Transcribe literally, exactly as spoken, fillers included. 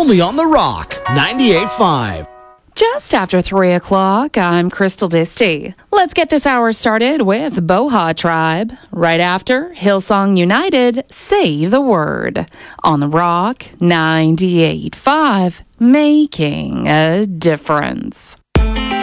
only on The Rock, ninety-eight point five. Just after three o'clock, I'm Crystal Disty. Let's get this hour started with Boha Tribe. Right after, Hillsong United, Say the Word. On The Rock, ninety-eight point five, making a difference.